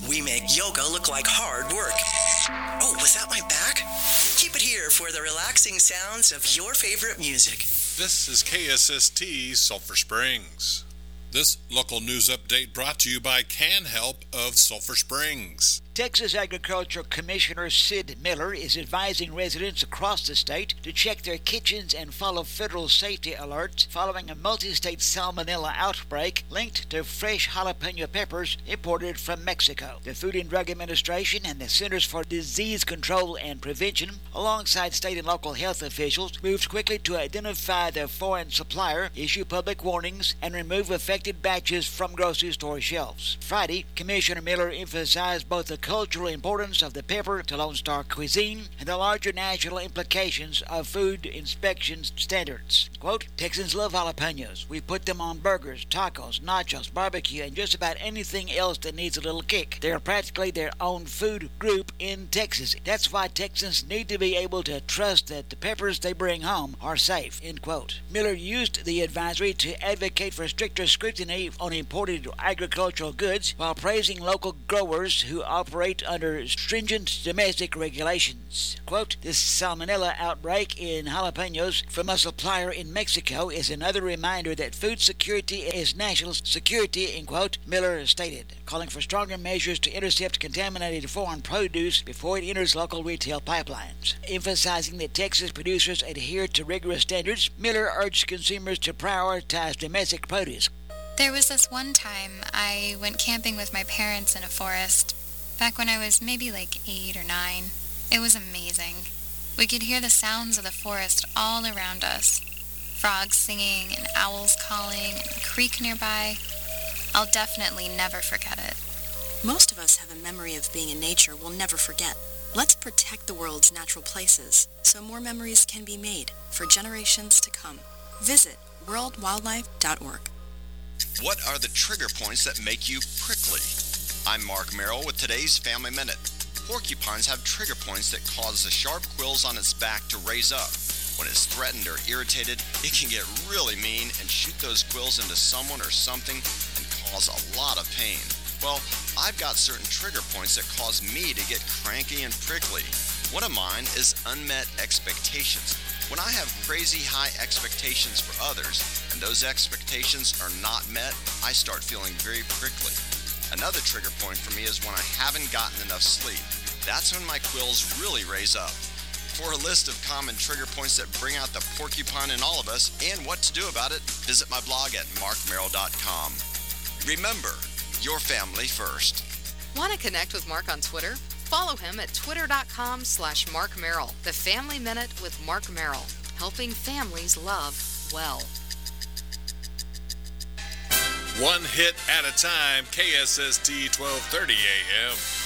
We make yoga look like hard work. Oh, was that my back? Keep it here for the relaxing sounds of your favorite music. This is KSST Sulphur Springs. This local news update brought to you by CanHelp of Sulphur Springs. Texas Agricultural Commissioner Sid Miller is advising residents across the state to check their kitchens and follow federal safety alerts following a multi-state salmonella outbreak linked to fresh jalapeno peppers imported from Mexico. The Food and Drug Administration and the Centers for Disease Control and Prevention, alongside state and local health officials, moved quickly to identify the foreign supplier, issue public warnings, and remove affected batches from grocery store shelves. Friday, Commissioner Miller emphasized both the cultural importance of the pepper to Lone Star cuisine and the larger national implications of food inspection standards. Quote, Texans love jalapenos. We put them on burgers, tacos, nachos, barbecue, and just about anything else that needs a little kick. They are practically their own food group in Texas. That's why Texans need to be able to trust that the peppers they bring home are safe, end quote. Miller used the advisory to advocate for stricter scrutiny on imported agricultural goods while praising local growers who operate under stringent domestic regulations. Quote, this salmonella outbreak in jalapenos from a supplier in Mexico is another reminder that food security is national security, end quote, Miller stated, calling for stronger measures to intercept contaminated foreign produce before it enters local retail pipelines. Emphasizing that Texas producers adhere to rigorous standards, Miller urged consumers to prioritize domestic produce. There was this one time I went camping with my parents in a forest. Back when I was maybe like 8 or 9, it was amazing. We could hear the sounds of the forest all around us. Frogs singing and owls calling and a creek nearby. I'll definitely never forget it. Most of us have a memory of being in nature we'll never forget. Let's protect the world's natural places so more memories can be made for generations to come. Visit worldwildlife.org. What are the trigger points that make you prickly? I'm Mark Merrill with today's Family Minute. Porcupines have trigger points that cause the sharp quills on its back to raise up. When it's threatened or irritated, it can get really mean and shoot those quills into someone or something and cause a lot of pain. Well, I've got certain trigger points that cause me to get cranky and prickly. One of mine is unmet expectations. When I have crazy high expectations for others and those expectations are not met, I start feeling very prickly. Another trigger point for me is when I haven't gotten enough sleep. That's when my quills really raise up. For a list of common trigger points that bring out the porcupine in all of us and what to do about it, visit my blog at markmerrill.com. Remember, your family first. Want to connect with Mark on Twitter? Follow him at twitter.com/MarkMerrill. The Family Minute with Mark Merrill, helping families love well. One hit at a time, KSST 1230 AM.